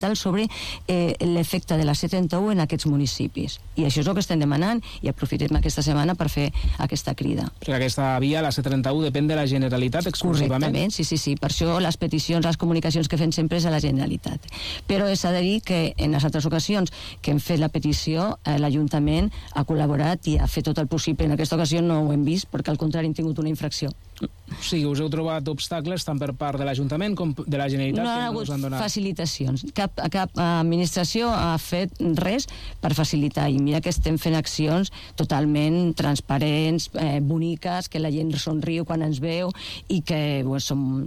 sobre l'efecte de la C31 en aquests municipis. I això és el que estem demanant i aprofitem aquesta setmana per fer aquesta crida. Perquè aquesta via, la C31, depèn de la Generalitat exclusivament. Correctament, sí. Per això les peticions, les comunicacions que fem sempre és a la Generalitat. Però s'ha de dir que en les altres ocasions que hem fet la petició, l'Ajuntament ha col·laborat i ha fet tot el possible. En aquesta ocasió no ho hem vist, perquè al contrari hem tingut una infracció. Sí, us heu trobat obstacles tant per part de l'Ajuntament com de la Generalitat? No ha hagut facilitacions. Cap administració ha fet res per facilitar, i mira que estem fent accions totalment transparents, boniques, que la gent somriu quan ens veu i que som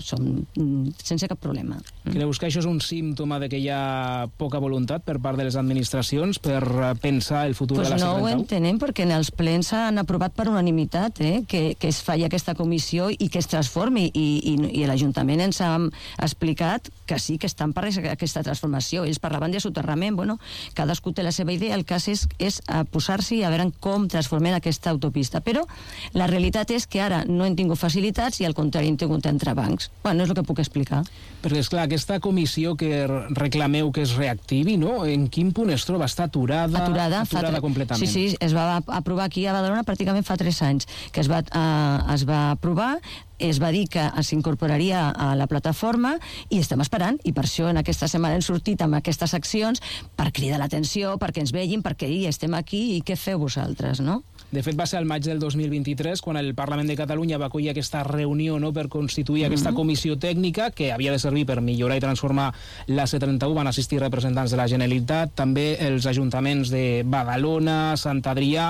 sense cap problema. Creus que això és un símptoma de que hi ha poca voluntat per part de les administracions per pensar el futur de la C31? No ho entenem, perquè en els plens s'han aprovat per unanimitat que es faci aquesta comissió i que es transformi, i l'Ajuntament ens ha explicat que sí, que estan per aquesta transformació. Ells parlaven de soterrament. Bueno, cadascú té la seva idea, el cas és posar-s'hi a veure com transformem aquesta autopista. Però la realitat és que ara no hem tingut facilitats i al contrari hem tingut entrebancs. Bueno, és el que puc explicar. Perquè, esclar, aquesta comissió que reclameu que es reactivi, no? En quin punt es troba? Està aturada completament? Sí, es va aprovar aquí a Badalona pràcticament fa 3 anys, que es va aprovar, es va dir que s'incorporaria a la plataforma i estem esperant, i per això en aquesta setmana hem sortit amb aquestes accions per cridar l'atenció, perquè ens vegin, perquè estem aquí i què feu vosaltres, no? De fet, va ser al maig del 2023 quan el Parlament de Catalunya va acollir aquesta reunió, no?, per constituir aquesta comissió tècnica que havia de servir per millorar i transformar la C31. Van assistir representants de la Generalitat, també els ajuntaments de Badalona, Sant Adrià,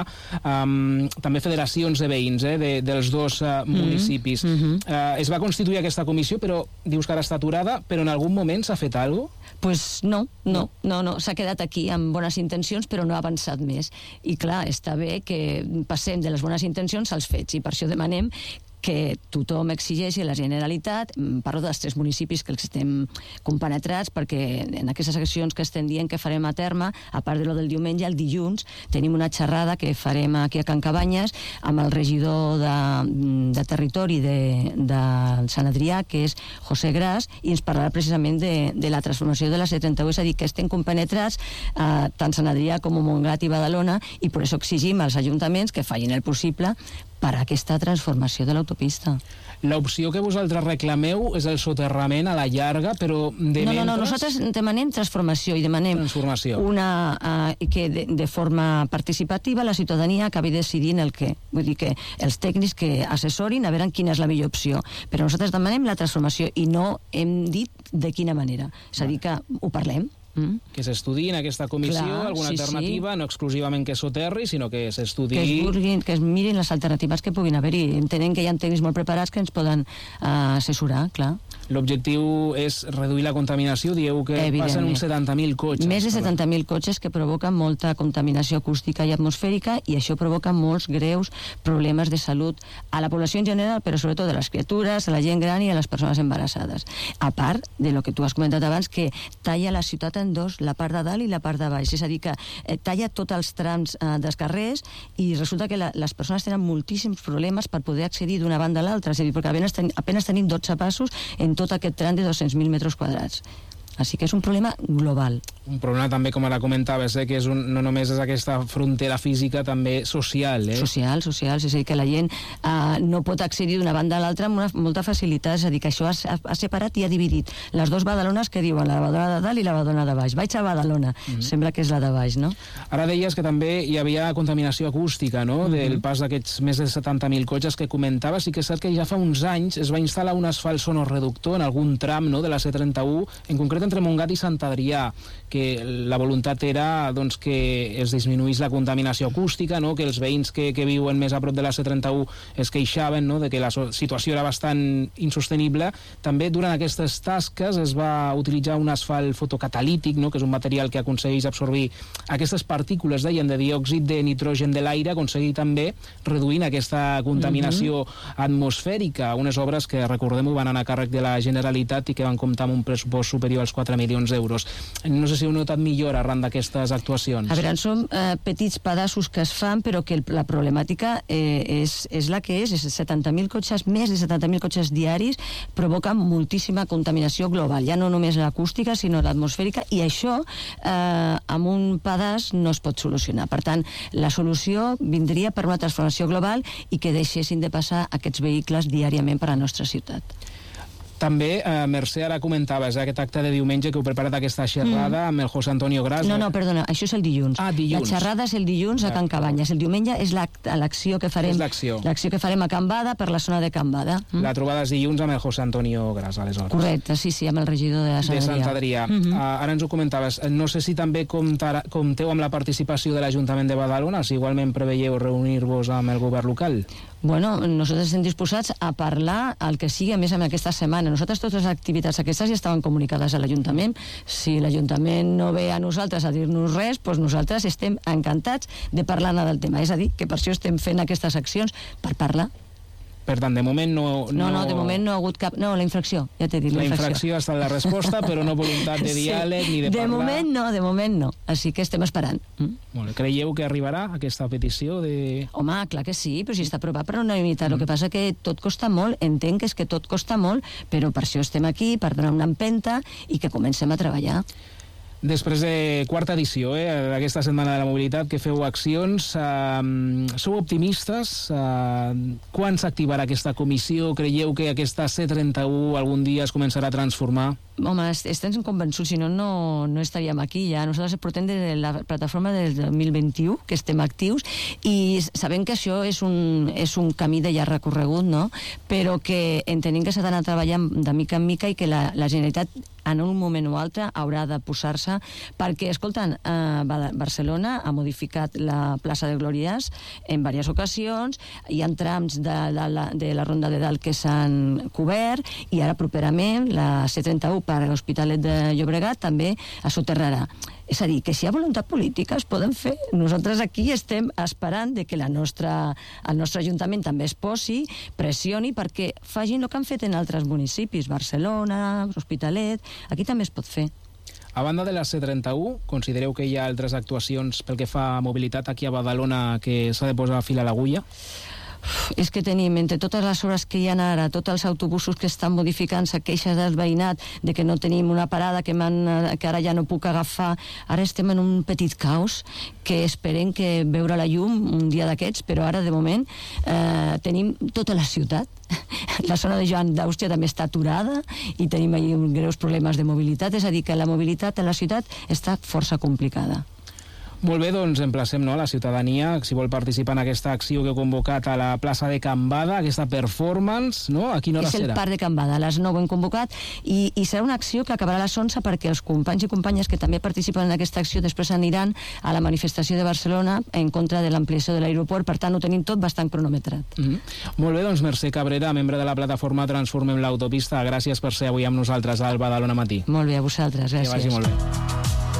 també federacions de veïns dels dos municipis. Es va constituir aquesta comissió, però dius que ara està aturada, però en algun moment s'ha fet alguna cosa? Pues no, s'ha quedat aquí amb bones intencions, però no ha avançat més. I clar, està bé que passem de les bones intencions als fets, i per això demanem que tothom exigeixi a la Generalitat, parlo dels 3 municipis que els estem compenetrats, perquè en aquestes accions que estem dient que farem a terme, a part de lo del diumenge, el dilluns tenim una xerrada que farem aquí a Can Cabanyes amb el regidor de territori de Sant Adrià, que és José Gras, i ens parlarà precisament de la transformació de la C31, és a dir, que estem compenetrats tant Sant Adrià com Montgat i Badalona, i per això exigim als ajuntaments que facin el possible per a aquesta transformació de l'autopista. L'opció que vosaltres reclameu és el soterrament a la llarga, però No, nosaltres demanem transformació i demanem que de forma participativa la ciutadania acabi decidint el què. Vull dir que els tècnics que assessorin a veure quina és la millor opció. Però nosaltres demanem la transformació i no hem dit de quina manera. És a dir, que ho parlem. Que s'estudiï en aquesta comissió alguna alternativa, no exclusivament que soterri, sinó que s'estudiï... Que es mirin les alternatives que puguin haver-hi. Entenem que hi ha tècnics molt preparats que ens poden assessorar, clar. L'objectiu és reduir la contaminació. Dieu que passen uns 70.000 cotxes. Més de 70.000 cotxes que provoquen molta contaminació acústica i atmosfèrica, i això provoca molts greus problemes de salut a la població en general, però sobretot a les criatures, a la gent gran i a les persones embarassades. A part de lo que tu has comentat abans, que talla la ciutat en dos, la part de dalt i la part de baix. És a dir, que talla tots els trams dels carrers, i resulta que les persones tenen moltíssims problemes per poder accedir d'una banda a l'altra. És a dir, perquè apenas tenim 12 passos en tot aquest tram de 200.000 metres quadrats. Així que és un problema global. Un problema també, com ara comentaves, que no només és aquesta frontera física, també social. Social, és a dir, que la gent no pot accedir d'una banda a l'altra amb molta facilitat. És a dir, que això ha separat i ha dividit les dues Badalones que diuen la Badalona de dalt i la Badalona de baix. Vaig a Badalona, sembla que és la de baix, no? Ara deies que també hi havia contaminació acústica, no?, del pas d'aquests més de 70.000 cotxes que comentaves, i que és cert que ja fa uns anys es va instal·lar un asfalt sonoreductor en algun tram, no?, de la C31, en concret entre Montgat i Sant Adrià, que la voluntat era que es disminuís la contaminació acústica, no?, que els veïns que viuen més a prop de la C31 es queixaven, no?, de que la situació era bastant insostenible. També durant aquestes tasques es va utilitzar un asfalt fotocatalític, no?, que és un material que aconsegueix absorbir aquestes partícules, deien, de diòxid de nitrogen de l'aire, aconseguir també reduint aquesta contaminació atmosfèrica. Unes obres que, recordem-ho, van anar a càrrec de la Generalitat i que van comptar amb un pressupost superior als uns 4 milions d'euros. No sé si heu notat millor arran d'aquestes actuacions. A veure, són petits pedaços que es fan, però que la problemàtica és la que és 70.000 cotxes, més de 70.000 cotxes diaris, provoquen moltíssima contaminació global, ja no només l'acústica, sinó l'atmosfèrica, i això amb un pedaç no es pot solucionar. Per tant, la solució vindria per una transformació global i que deixessin de passar aquests vehicles diàriament per a la nostra ciutat. També, Mercè, ara comentaves aquest acte de diumenge que heu preparat aquesta xerrada amb el José Antonio Gras. No, perdona, això és el dilluns. Dilluns. La xerrada és el dilluns a Can Cabanyes. El diumenge és l'acció que farem. És l'acció. L'acció que farem a Can Bada, per la zona de Can Bada. La trobada és dilluns amb el José Antonio Gras, aleshores. Correcte, sí, amb el regidor de Sant Adrià. Ara ens ho comentaves. No sé si també compteu amb la participació de l'Ajuntament de Badalona, si igualment preveieu reunir-vos amb el govern local. Bueno, nosaltres estem disposats a parlar el que sigui, a més, amb aquesta setmana. Nosaltres totes les activitats aquestes ja estaven comunicades a l'Ajuntament. Si l'Ajuntament no ve a nosaltres a dir-nos res, doncs nosaltres estem encantats de parlar-ne del tema. És a dir, que per això estem fent aquestes accions, per parlar. Per tant, de moment no... No, de moment no ha hagut cap... No, la infracció, ja t'he dit, la infracció ha estat la resposta, però no voluntat de diàleg ni de parlar. De moment no. Així que estem esperant. Molt bé. Creieu que arribarà aquesta petició de... Home, clar que sí, però si està aprovat per unanimitat. El que passa que tot costa molt, entenc que és que tot costa molt, però per això estem aquí, per donar una empenta i que comencem a treballar. Després de quarta edició, d'aquesta Setmana de la Mobilitat, que feu accions, sou optimistes? Quan s'activarà aquesta comissió? Creieu que aquesta C31 algun dia es començarà a transformar? Home, estem convençuts, si no, no estaríem aquí ja. Nosaltres portem de la plataforma del 2021, que estem actius, i sabem que això és un camí de llarg recorregut, no? Però que entenem que s'ha d'anar treballant de mica en mica i que la Generalitat en un moment o altre haurà de posar-se, perquè, escolten, Barcelona ha modificat la plaça de Glòries en diverses ocasions, hi ha trams de la Ronda de Dalt que s'han cobert, i ara properament la C31 per a l'Hospitalet de Llobregat també es soterrarà. És a dir, que si hi ha voluntat política es poden fer. Nosaltres aquí estem esperant de que el nostre Ajuntament també es posi, pressioni, perquè facin el que han fet en altres municipis, Barcelona, Hospitalet, aquí també es pot fer. A banda de la C31, considereu que hi ha altres actuacions pel que fa a mobilitat aquí a Badalona que s'ha de posar fil a l'agulla? És que tenim, entre totes les hores que hi ha ara, tots els autobusos que estan modificant-se, queixes del veïnat, de que no tenim una parada, que ara ja no puc agafar, ara estem en un petit caos que esperem que veure la llum un dia d'aquests, però ara de moment tenim tota la ciutat. La zona de Joan d'Àustria també està aturada i tenim allà greus problemes de mobilitat, és a dir, que la mobilitat a la ciutat està força complicada. Molt bé, doncs emplacem la ciutadania, si vol participar en aquesta acció que heu convocat a la plaça de Can Bada, aquesta performance, no? A quina hora serà? És el parc de Can Bada, a les 9 hem convocat, i serà una acció que acabarà a les 11 perquè els companys i companyes que també participen en aquesta acció després aniran a la manifestació de Barcelona en contra de l'ampliació de l'aeroport, per tant ho tenim tot bastant cronometrat. Molt bé, doncs Mercè Cabrera, membre de la plataforma Transformem l'Autopista, gràcies per ser avui amb nosaltres al Badalona Matí. Molt bé, a vosaltres, gràcies. Que vagi molt bé.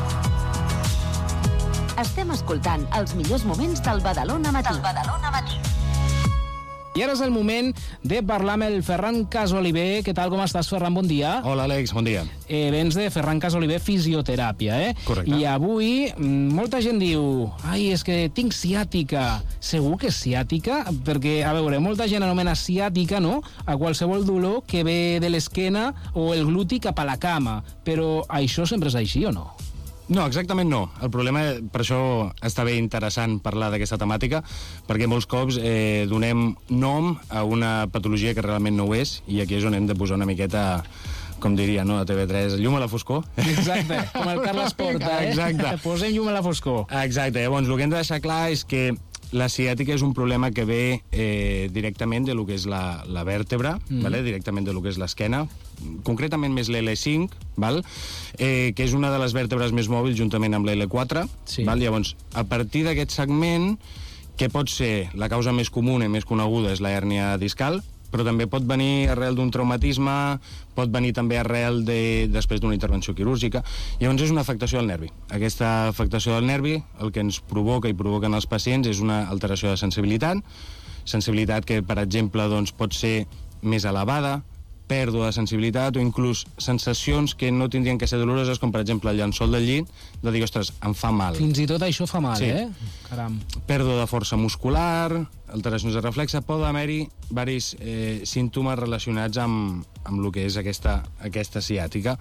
Estem escoltant els millors moments del Badalona Matí. I ara és el moment de parlar amb el Ferran Casoliver. Què tal, com estàs, Ferran? Bon dia. Hola, Àlex, bon dia. Vens de Ferran Casoliver Fisioteràpia, Correcte. I avui molta gent diu és que tinc ciàtica. Segur que és ciàtica? Perquè, a veure, molta gent anomena ciàtica, no?, a qualsevol dolor que ve de l'esquena o el gluti cap a la cama. Però això sempre és així o no? No, exactament no. El problema, per això està bé interessant parlar d'aquesta temàtica, perquè molts cops donem nom a una patologia que realment no ho és, i aquí és on hem de posar una miqueta, com diria, no, a TV3, llum a la foscor. Exacte, com el Carles Porta, Exacte. Posem llum a la foscor. Exacte, llavors el que hem de deixar clar és que la ciàtica és un problema que ve directament de lo que és la vèrtebra, vale? Directament de lo que és l'esquena, concretament més l'L5, val? Que és una de les vèrtebres més mòbils juntament amb l'L4. Sí. Val? Llavors, a partir d'aquest segment, que pot ser la causa més comuna i més coneguda és la hèrnia discal, però també pot venir arrel d'un traumatisme, pot venir també arrel després d'una intervenció quirúrgica. Llavors és una afectació del nervi. Aquesta afectació del nervi el que ens provoca i provoquen els pacients és una alteració de sensibilitat que, per exemple, doncs, pot ser més elevada, pèrdua de sensibilitat o inclús sensacions que no tindrien que ser doloroses, com per exemple el llençol del llit, de dir, ostres, em fa mal. Fins i tot això fa mal, Sí. Caram. Pèrdua de força muscular, alteracions de reflexe, poden haver-hi diversos símptomes relacionats amb el que és aquesta ciàtica.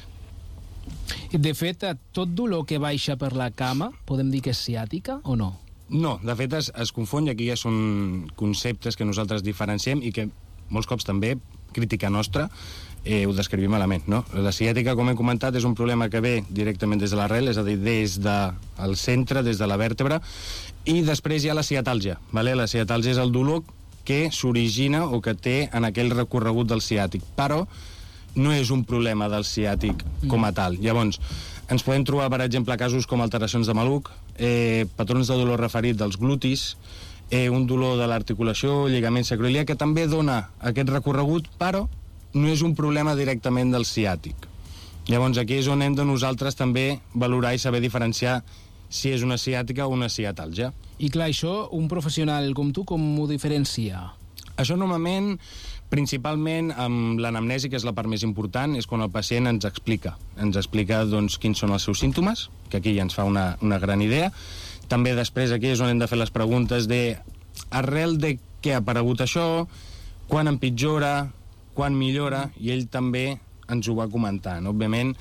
De fet, tot dolor que baixa per la cama, podem dir que és ciàtica o no? No, de fet es confon i aquí ja són conceptes que nosaltres diferenciem i que molts cops també, crítica nostra, ho descrivim malament, no? La ciàtica, com he comentat, és un problema que ve directament des de l'arrel, és a dir, des del centre, des de la vèrtebra, i després hi ha la ciatàlgia, vale? La ciatàlgia és el dolor que s'origina o que té en aquell recorregut del ciàtic, però no és un problema del ciàtic com a tal. Llavors, ens podem trobar, per exemple, casos com alteracions de maluc, patrons de dolor referit dels glutis, un dolor de l'articulació, lligament sacroiliac, que també dona aquest recorregut, però no és un problema directament del ciàtic. Llavors, aquí és on hem de nosaltres també valorar i saber diferenciar si és una ciàtica o una ciatàlgia. I clar, això, un professional com tu, com ho diferencia? Això normalment, principalment amb l'anamnesi, que és la part més important, és quan el pacient ens explica doncs, quins són els seus símptomes, que aquí ja ens fa una gran idea. També després aquí és on hem de fer les preguntes de arrel de què ha aparegut això, quan empitjora, quan millora, i ell també ens ho va comentant. Òbviament,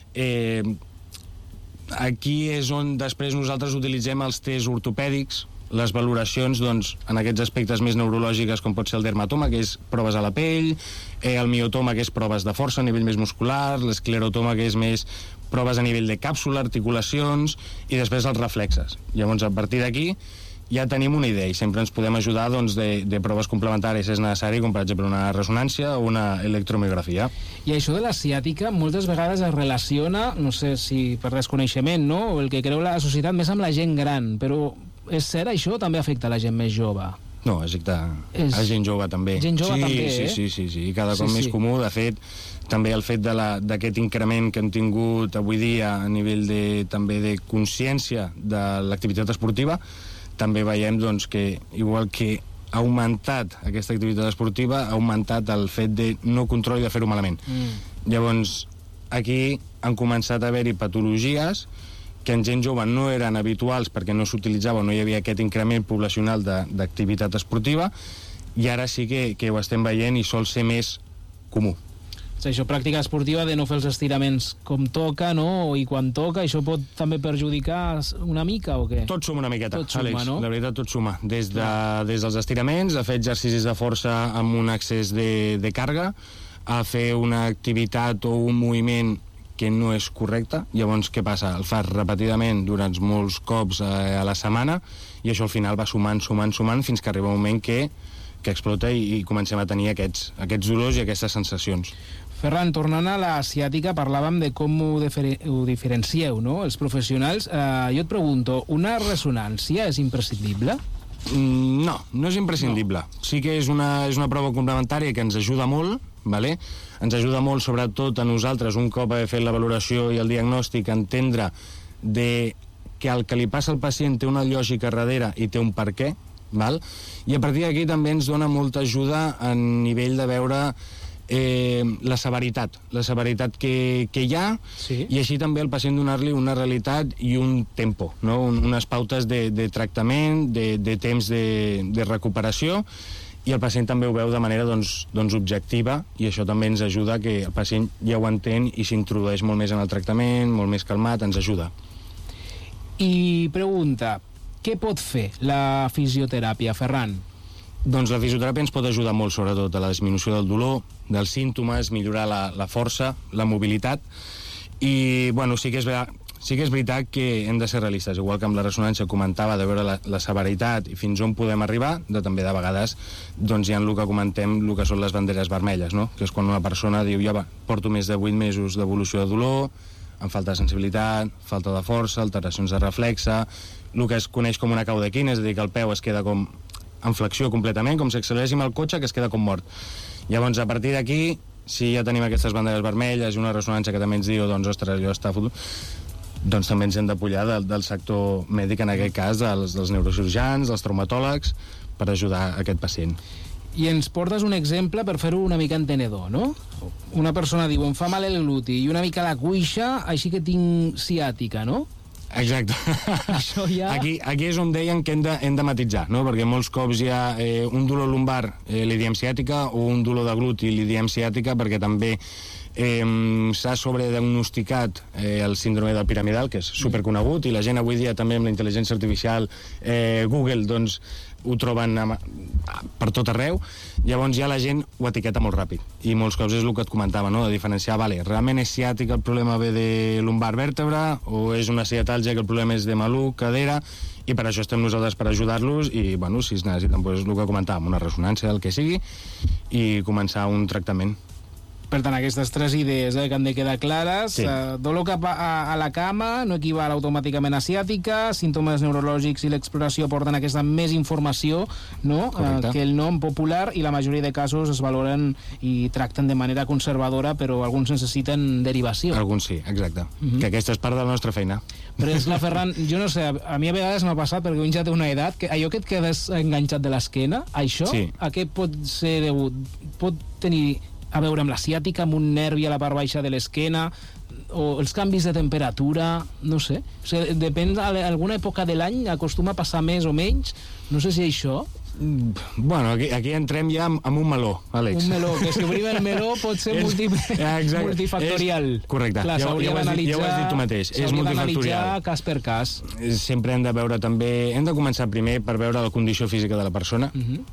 aquí és on després nosaltres utilitzem els tests ortopèdics, les valoracions doncs, en aquests aspectes més neurològiques, com pot ser el dermatoma, que és proves a la pell, el miotoma, que és proves de força a nivell més muscular, l'esclerotoma, que és més proves a nivell de càpsula, articulacions, i després els reflexes. Llavors, a partir d'aquí, ja tenim una idea i sempre ens podem ajudar doncs, de proves complementàries si és necessari, com per exemple una ressonància o una electromiografia. I això de la ciàtica moltes vegades es relaciona, no sé si per desconeixement, no? O el que creu la societat més amb la gent gran, però és cert, això també afecta la gent més jove? No, afecta a gent jove també. Gent jove també, Sí, i cada cop més comú. De fet, també el fet d'aquest increment que hem tingut avui dia a nivell també de consciència de l'activitat esportiva, també veiem doncs, que, igual que ha augmentat aquesta activitat esportiva, ha augmentat el fet de no control i de fer-ho malament. Llavors, aquí han començat a haver-hi patologies que en gent jove no eren habituals perquè no s'utilitzava, no hi havia aquest increment poblacional d'activitat esportiva, i ara sí que ho estem veient i sol ser més comú. Això, pràctica esportiva de no fer els estiraments com toca, no? I quan toca, això pot també perjudicar una mica o què? Tot suma una miqueta, tot suma, Àlex, no? La veritat tot suma. Des dels estiraments, a fer exercicis de força amb un excés de càrrega, a fer una activitat o un moviment que no és correcte. Llavors, què passa? El fas repetidament durant molts cops a la setmana i això al final va sumant fins que arriba un moment que explota i comencem a tenir aquests dolors i aquestes sensacions. Ferran, tornant a la ciàtica, parlàvem de com ho diferencieu, no?, els professionals. Jo et pregunto, una ressonància és imprescindible? No és imprescindible. No. Sí que és una prova complementària que ens ajuda molt, vale? Ens ajuda molt, sobretot a nosaltres, un cop haver fet la valoració i el diagnòstic, entendre que el que li passa al pacient té una lògica darrere i té un per què, val? I a partir d'aquí també ens dona molta ajuda a nivell de veure la severitat que hi ha, sí. I així també al pacient donar-li una realitat i un tempo, no? Unes pautes de tractament, de temps de recuperació, i el pacient també ho veu de manera doncs, objectiva, i això també ens ajuda que el pacient ja ho entén i s'introdueix molt més en el tractament, molt més calmat, ens ajuda. I pregunta, què pot fer la fisioteràpia, Ferran? Doncs la fisioteràpia ens pot ajudar molt, sobretot a la disminució del dolor, dels símptomes, millorar la força, la mobilitat, i bueno, sí que és veritat que hem de ser realistes, igual que amb la ressonància comentava, de veure la severitat i fins on podem arribar, també de vegades doncs hi ha el que comentem, el que són les banderes vermelles, no? Que és quan una persona diu, ja va, porto més de 8 mesos d'evolució de dolor, amb falta de sensibilitat, falta de força, alteracions de reflexe, el que es coneix com una caudequina, és a dir, que el peu es queda com en flexió completament, com si acceleréssim el cotxe, que es queda com mort. Llavors, a partir d'aquí, si ja tenim aquestes banderes vermelles i una ressonància que també ens diu, doncs, ostres, allò està fotut, doncs també ens hem d'apollar del sector mèdic, en aquest cas, dels neurocirurgians, dels traumatòlegs, per ajudar aquest pacient. I ens portes un exemple per fer-ho una mica entenedor, no? Una persona diu, em fa mal el gluti i una mica la cuixa, així que tinc ciàtica, no? Exacte. Això ja... Aquí és on deien que hem de matitzar, no? Perquè molts cops hi ha un dolor lumbar, li diem ciàtica, o un dolor de gluti, li diem ciàtica, perquè també s'ha sobrediagnosticat el síndrome del piramidal, que és superconegut, i la gent avui dia també amb la intel·ligència artificial, Google, doncs, ho troben per tot arreu. Llavors ja la gent ho etiqueta molt ràpid. I molts cops és el que et comentava, no? De diferenciar, vale, realment és ciàtica, el problema ve de lumbar vèrtebra, o és una ciatàlgia que el problema és de maluc, cadera, i per això estem nosaltres per ajudar-los, i bueno, si es necessiten, doncs, el que comentàvem, una ressonància, el que sigui, i començar un tractament. Per tant, aquestes tres idees que han de quedar clares. Sí. Dolor cap a la cama no equival automàticament a ciàtica, símptomes neurològics i l'exploració porten aquesta més informació, no? Que el nom popular, i la majoria de casos es valoren i tracten de manera conservadora, però alguns necessiten derivació. Alguns sí, exacte. Que aquesta és part de la nostra feina. Però és clar, Ferran, jo no sé, a mi a vegades m'ha passat, perquè un ja té una edat, que allò que et quedes enganxat de l'esquena, això, sí. A què pot ser degut? Pot tenir a veure amb la ciàtica, amb un nervi a la part baixa de l'esquena, o els canvis de temperatura, no sé. O sigui, depèn d'alguna època de l'any, acostuma a passar més o menys. No sé si això... Bueno, aquí entrem ja amb un meló, Àlex. Un meló, que si obrim el meló pot ser multifactorial. Correcte, clar, ja ho has dit tu mateix. És multifactorial. Cas per cas. Sempre hem de veure també... Hem de començar primer per veure la condició física de la persona,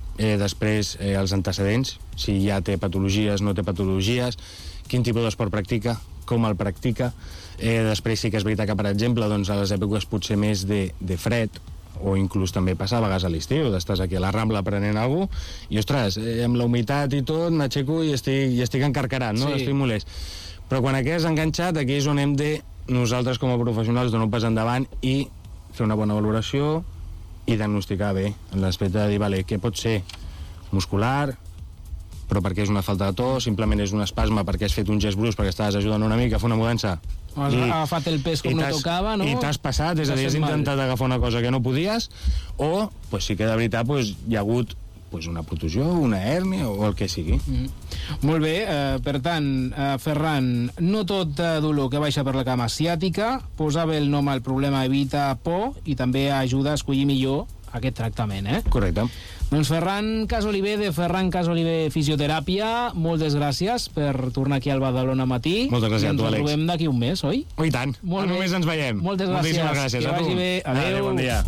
després els antecedents, si ja té patologies, no té patologies, quin tipus d'esport practica, com el practica. Després sí que és veritat que, per exemple, doncs, a les èpoques potser més de fred, o inclús també passar a vegades a l'estiu, d'estàs aquí a la Rambla prenent alguna cosa, i ostres, amb la humitat i tot, m'aixeco i estic encarcarat, no? Sí. Estic molest. Però quan aquest és enganxat, aquí és on hem de, nosaltres com a professionals, donar un pas endavant i fer una bona valoració i diagnosticar bé, en l'aspecte de dir, vale, què pot ser muscular, però perquè és una falta de to, simplement és un espasme perquè has fet un gest brusc, perquè estaves ajudant una mica a fer una mudança. Has agafat el pes com no tocava, no? I t'has passat, és a dir, has intentat agafar una cosa que no podies, o, pues, sí que de veritat pues, hi ha hagut pues, una protusió, una hèrnia o el que sigui. Molt bé, per tant, Ferran, no tot dolor que baixa per la cama ciàtica, posa bé el nom al problema evita por i també ajuda a escollir millor aquest tractament, Correcte. Doncs Ferran Casoliver, de Ferran Casoliver Fisioteràpia, moltes gràcies per tornar aquí al Badalona Matí. Moltes gràcies a tu, Àlex. Ens trobem d'aquí un mes, oi? I tant. Només ens veiem. Moltes gràcies. Moltíssimes gràcies. Que vagi bé. Adéu. Bon dia.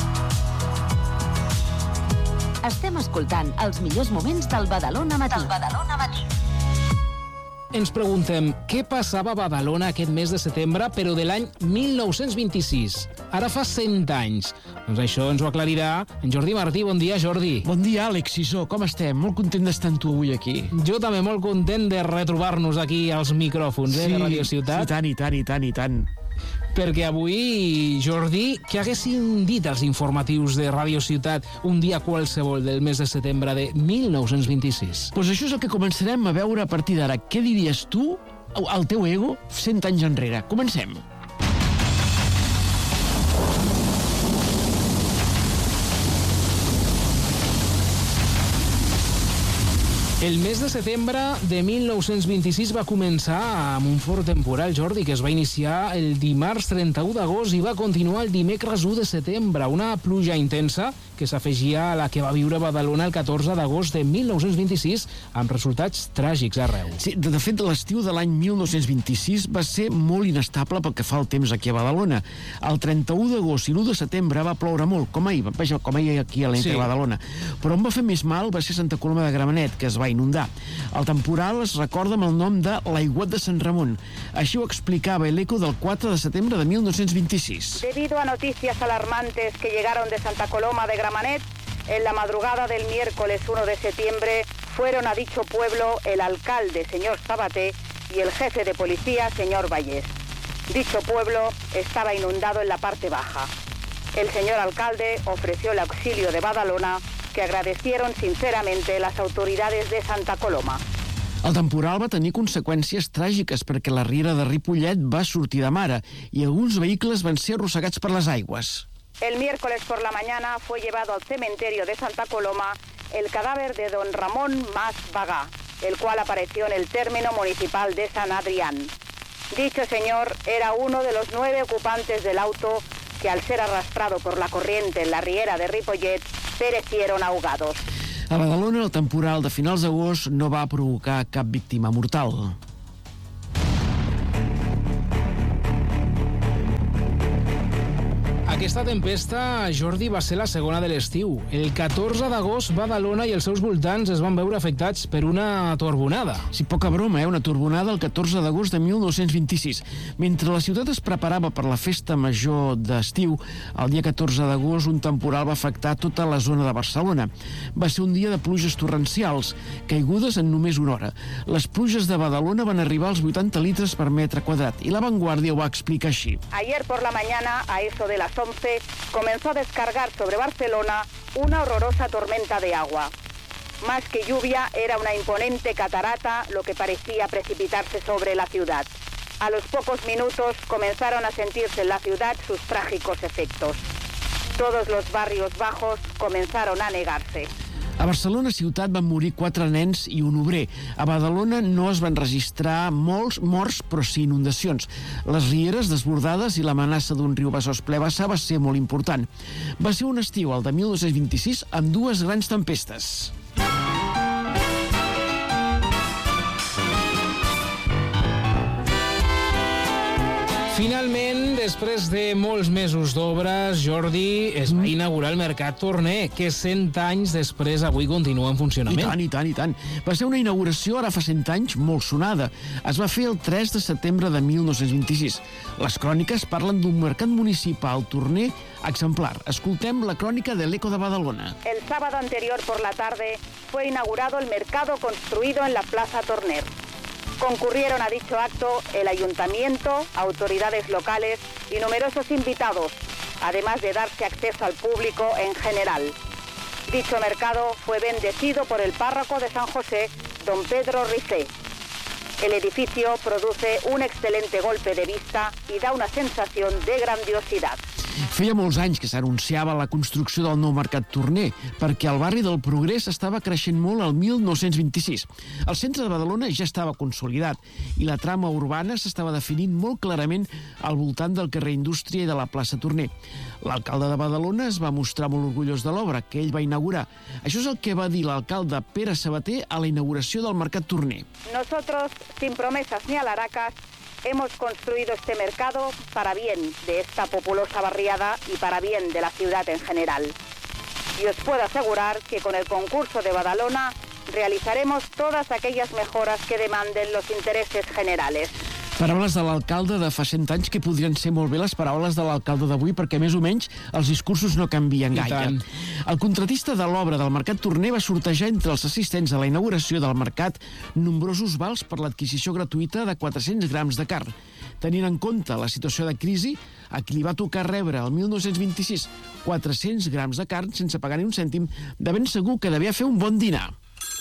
Estem escoltant els millors moments del Badalona Matí. Ens preguntem què passava a Badalona aquest mes de setembre, però de l'any 1926. Ara fa 100 anys. Doncs això ens ho aclarirà en Jordi Martí. Bon dia, Jordi. Bon dia, Àlex Sisó. Com estem? Molt content d'estar amb tu avui aquí. Jo també molt content de retrobar-nos aquí als micròfons de Radio Ciutat. Sí, i tant. Perquè avui, Jordi, què haguessin dit els informatius de Radio Ciutat un dia qualsevol del mes de setembre de 1926? Doncs això és el que començarem a veure a partir d'ara. Què diries tu al teu ego 100 anys enrere? Comencem. El mes de setembre de 1926 va començar amb un fort temporal, Jordi, que es va iniciar el dimarts 31 d'agost i va continuar el dimecres 1 de setembre. Una pluja intensa que s'afegia a la que va viure Badalona el 14 d'agost de 1926, amb resultats tràgics arreu. Sí, de fet, l'estiu de l'any 1926 va ser molt inestable pel que fa al temps aquí a Badalona. El 31 d'agost i l'1 de setembre va ploure molt, com ahir aquí a l'entre Badalona. Però on va fer més mal va ser Santa Coloma de Gramenet, que es va inundar. El temporal es recorda amb el nom de l'Aiguat de Sant Ramon. Així ho explicava el ECO del 4 de setembre de 1926. Debido a noticias alarmantes que llegaron de Santa Coloma de Gramenet, en la madrugada del miércoles 1 de septiembre fueron a dicho pueblo el alcalde, señor Sabaté, y el jefe de policía, señor Vallés. Dicho pueblo estaba inundado en la parte baja. El señor alcalde ofreció el auxilio de Badalona, que agradecieron sinceramente las autoridades de Santa Coloma. El temporal va tenir conseqüències tràgiques perquè la riera de Ripollet va sortir de mare i alguns vehicles van ser arrossegats per les aigües. El miércoles por la mañana fue llevado al cementerio de Santa Coloma el cadáver de don Ramón Mas Bagá, el cual apareció en el término municipal de San Adrián. Dicho señor era uno de los 9 ocupantes del auto que, al ser arrastrado por la corriente en la riera de Ripollet, perecieron ahogados. A Badalona, el temporal de finals d'agost no va provocar cap víctima mortal. Aquesta tempesta, Jordi, va ser la segona de l'estiu. El 14 d'agost, Badalona i els seus voltants es van veure afectats per una torbonada. Sí, poca broma, una torbonada el 14 d'agost de 1926. Mentre la ciutat es preparava per la festa major d'estiu, el dia 14 d'agost un temporal va afectar tota la zona de Barcelona. Va ser un dia de pluges torrencials, caigudes en només una hora. Les pluges de Badalona van arribar als 80 litres per metre quadrat i La Vanguardia ho va explicar així. Ayer por la mañana, a eso de las 11, comenzó a descargar sobre Barcelona una horrorosa tormenta de agua. Más que lluvia, era una imponente catarata lo que parecía precipitarse sobre la ciudad. A los pocos minutos comenzaron a sentirse en la ciudad sus trágicos efectos. Todos los barrios bajos comenzaron a negarse. A Barcelona ciutat van morir 4 nens i un obrer. A Badalona no es van registrar molts morts, però sí inundacions. Les rieres desbordades i l'amenaça d'un riu Besòs ple vessar va ser molt important. Va ser un estiu, el de 1926, amb 2 grans tempestes. Finalment, després de molts mesos d'obres, Jordi, es va inaugurar el Mercat Torner, que 100 anys després avui continua en funcionament. I tant. Va ser una inauguració, ara fa 100 anys, molt sonada. Es va fer el 3 de setembre de 1926. Les cròniques parlen d'un mercat municipal torner exemplar. Escoltem la crònica de l'Eco de Badalona. El sábado anterior por la tarde fue inaugurado el mercado construido en la Plaza Torner. Concurrieron a dicho acto el ayuntamiento, autoridades locales y numerosos invitados, además de darse acceso al público en general. Dicho mercado fue bendecido por el párroco de San José, don Pedro Ricé. El edificio produce un excelente golpe de vista y da una sensación de grandiosidad. Feia molts anys que s'anunciava la construcció del nou Mercat Torner, perquè el barri del Progrés estava creixent molt al 1926. El centre de Badalona ja estava consolidat i la trama urbana s'estava definint molt clarament al voltant del carrer Indústria i de la plaça Torner. L'alcalde de Badalona es va mostrar molt orgullós de l'obra que ell va inaugurar. Això és el que va dir l'alcalde Pere Sabater a la inauguració del Mercat Torner. Nosotros, sin promesas ni alaracas, hemos construido este mercado para bien de esta populosa barriada y para bien de la ciudad en general. Y os puedo asegurar que con el concurso de Badalona realizaremos todas aquellas mejoras que demanden los intereses generales. Paraules de l'alcalde de fa 100 anys que podrien ser molt bé les paraules de l'alcalde d'avui perquè més o menys els discursos no canvien gaire. El contratista de l'obra del Mercat Torner va sortejar entre els assistents a la inauguració del mercat nombrosos vals per l'adquisició gratuïta de 400 grams de carn. Tenint en compte la situació de crisi, a qui li va tocar rebre el 1926 400 grams de carn sense pagar ni un cèntim, de ben segur que devia fer un bon dinar.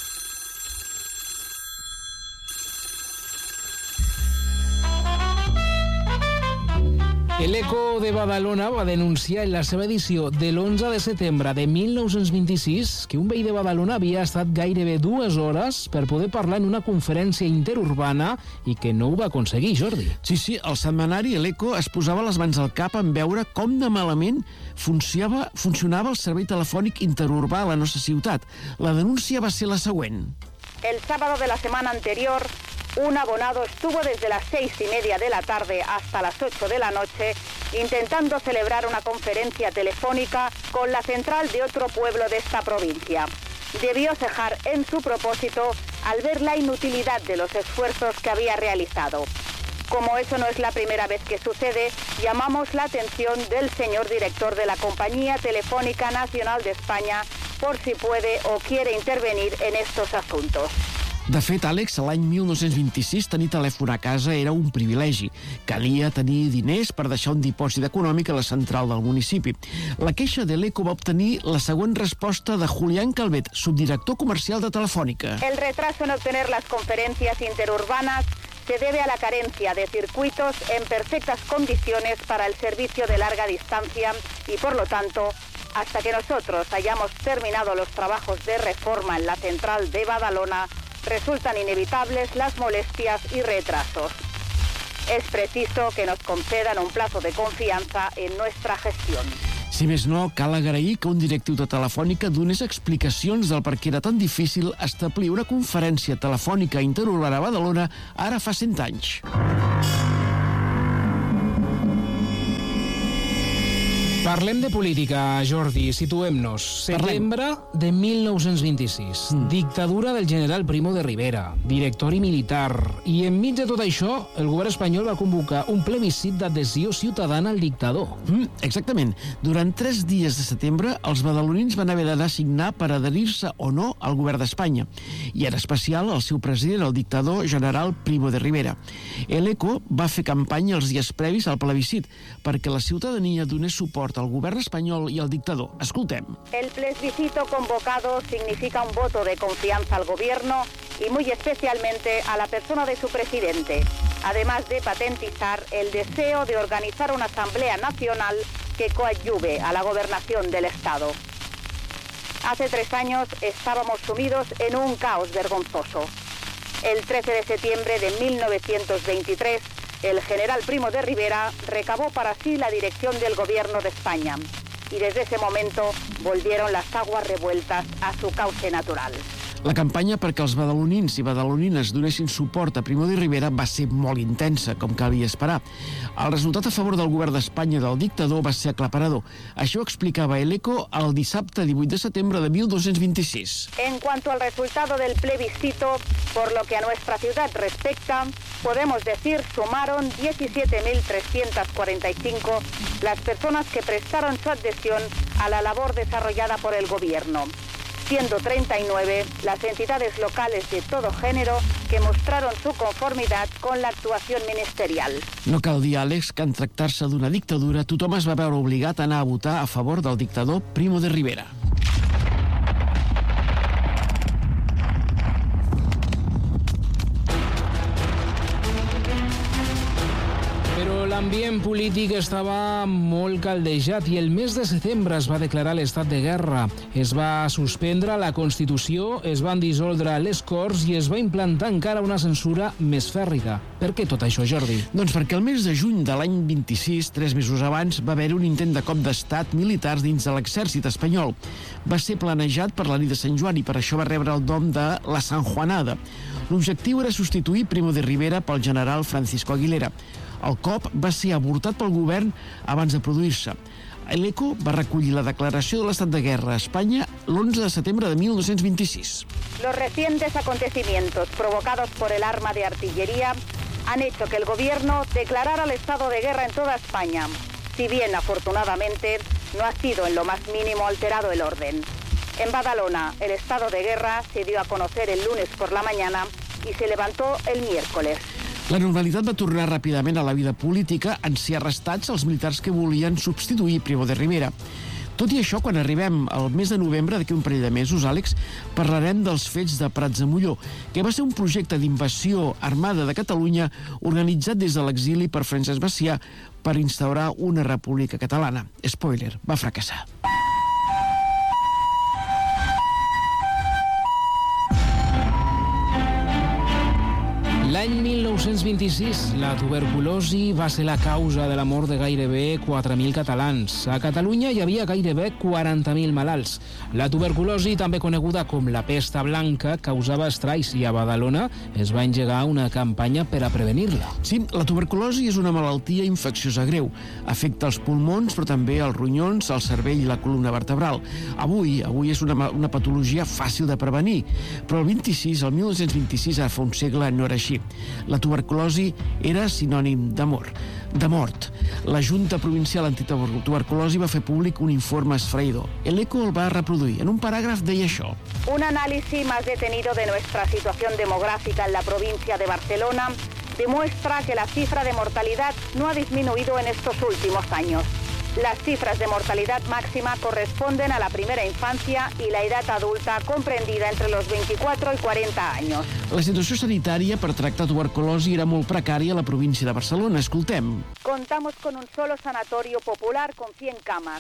L'Eco de Badalona va denunciar en la seva edició de l'11 de setembre de 1926 que un veí de Badalona havia estat gairebé 2 hores per poder parlar en una conferència interurbana i que no ho va aconseguir, Jordi. Sí, el setmanari l'Eco es posava les mans al cap en veure com de malament funcionava el servei telefònic interurbà a la nostra ciutat. La denúncia va ser la següent. El sábado de la semana anterior, un abonado estuvo desde las 6:30 de la tarde hasta las 8 de la noche intentando celebrar una conferencia telefónica con la central de otro pueblo de esta provincia. Debió cejar en su propósito al ver la inutilidad de los esfuerzos que había realizado. Como eso no es la primera vez que sucede, llamamos la atención del señor director de la Compañía Telefónica Nacional de España por si puede o quiere intervenir en estos asuntos. De fet, Àlex, l'any 1926 tenir telèfon a casa era un privilegi. Calia tenir diners per deixar un dipòsit econòmic a la central del municipi. La queixa de l'Eco va obtenir la següent resposta de Julián Calvet, subdirector comercial de Telefònica. El retraso en obtener las conferencias interurbanas se debe a la carencia de circuitos en perfectas condiciones para el servicio de larga distancia y, por lo tanto, Hasta que nosotros hayamos terminado los trabajos de reforma en la central de Badalona, resultan inevitables las molestias y retrasos. Es preciso que nos concedan un plazo de confianza en nuestra gestión. Si més no, cal agrair que un directiu de Telefònica donés explicacions del per què era tan difícil establir una conferència telefònica interurbana a Badalona ara fa 100 anys. Parlem de política, Jordi, situem-nos. Setembre de 1926. Dictadura del general Primo de Rivera, directori militar. I enmig de tot això, el govern espanyol va convocar un plebiscit d'adhesió ciutadana al dictador. Exactament. Durant 3 dies de setembre, els badalonins van haver d'anar a signar per adherir-se o no al govern d'Espanya. I en especial el seu president, el dictador general Primo de Rivera. L'ECO va fer campanya els dies previs al plebiscit perquè la ciutadania donés suport al govern espanyol y al dictador. Escoltem. El plebiscito convocado significa un voto de confianza al gobierno y muy especialmente a la persona de su presidente, además de patentizar el deseo de organizar una asamblea nacional que coadyuve a la gobernación del Estado. Hace 3 años estábamos sumidos en un caos vergonzoso. El 13 de septiembre de 1923, el general Primo de Rivera recabó para sí la dirección del gobierno de España y desde ese momento volvieron las aguas revueltas a su cauce natural. La campanya perquè els badalonins i badalonines donessin suport a Primo de Rivera va ser molt intensa, com calia esperar. El resultat a favor del govern d'Espanya del dictador va ser aclaparador. Això explicava l'ECO el dissabte 18 de setembre de 1226. En cuanto al resultado del plebiscito, por lo que a nuestra ciudad respecta, podemos decir sumaron 17.345 las personas que prestaron su adhesión a la labor desarrollada por el gobierno, siendo 39 las entidades locales de todo género que mostraron su conformidad con la actuación ministerial. No cal dir, Àlex, que en tractar-se d'una dictadura tothom es va veure obligat a anar a votar a favor del dictador Primo de Rivera. L'ambient polític estava molt caldejat i el mes de setembre es va declarar l'estat de guerra. Es va suspendre la Constitució, es van dissoldre les Corts i es va implantar encara una censura més fèrrica. Per què tot això, Jordi? Doncs perquè el mes de juny de l'any 26, 3 mesos abans, va haver un intent de cop d'estat militars dins de l'exèrcit espanyol. Va ser planejat per la nit de Sant Joan i per això va rebre el nom de la Sanjuanada. L'objectiu era substituir Primo de Rivera pel general Francisco Aguilera. El cop va ser avortat pel govern abans de produir-se. L'ECO va recollir la declaració de l'estat de guerra a Espanya l'11 de setembre de 1926. Los recientes acontecimientos provocados por el arma de artillería han hecho que el gobierno declarara el estado de guerra en toda España, si bien afortunadamente no ha sido en lo más mínimo alterado el orden. En Badalona, el estado de guerra se dio a conocer el lunes por la mañana y se levantó el miércoles. La normalitat va tornar ràpidament a la vida política en ser arrestats els militars que volien substituir Primo de Rivera. Tot i això, quan arribem al mes de novembre, d'aquí un parell de mesos, Àlex, parlarem dels fets de Prats de Molló, que va ser un projecte d'invasió armada de Catalunya organitzat des de l'exili per Francesc Macià per instaurar una república catalana. Spoiler, va fracassar. L'any 1926, la tuberculosi va ser la causa de la mort de gairebé 4.000 catalans. A Catalunya hi havia gairebé 40.000 malalts. La tuberculosi, també coneguda com la pesta blanca, causava estralls i a Badalona es va engegar una campanya per a prevenir-la. Sí, la tuberculosi és una malaltia infecciosa greu. Afecta els pulmons, però també els ronyons, el cervell i la columna vertebral. Avui és una patologia fàcil de prevenir, però el 1926, ara fa un segle, no era així. La tuberculosi era sinònim de mort. La Junta Provincial Antituberculosi va fer públic un informe esfereïdor. L'ECO el va reproduir. En un paràgraf deia això. Un análisis más detenido de nuestra situación demográfica en la provincia de Barcelona demuestra que la cifra de mortalidad no ha disminuido en estos últimos años. Las cifras de mortalidad máxima corresponden a la primera infancia y la edad adulta comprendida entre los 24 y 40 años. La situació sanitària per tractar tuberculosi era molt precària a la província de Barcelona. Escoltem. Contamos con un solo sanatorio popular con 100 camas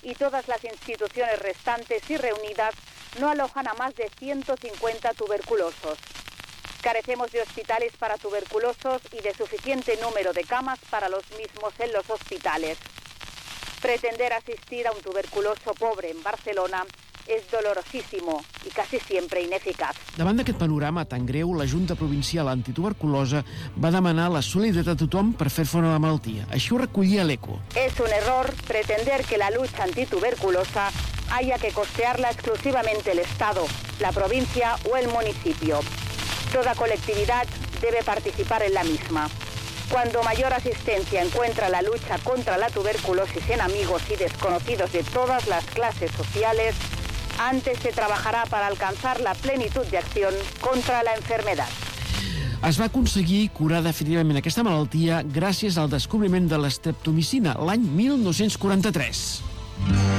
y todas las instituciones restantes y reunidas no alojan a más de 150 tuberculosos. Carecemos de hospitales para tuberculosos y de suficiente número de camas para los mismos en los hospitales. Pretender asistir a un tuberculoso pobre en Barcelona és dolorosíssimo i quasi sempre ineficaç. Davant d'aquest panorama tan greu, la Junta Provincial Antituberculosa va demanar la solidaritat a tothom per fer front a la malaltia. Així ho recollia l'ECO. Es un error pretender que la lucha antituberculosa haya que costearla exclusivamente el Estado, la provincia o el municipio. Toda colectividad debe participar en la misma. Cuando mayor asistencia encuentra la lucha contra la tuberculosis en amigos y desconocidos de todas las clases sociales, antes se trabajará para alcanzar la plenitud de acción contra la enfermedad. Es va aconseguir curar definitivament aquesta malaltia gràcies al descobriment de l'estreptomicina l'any 1943.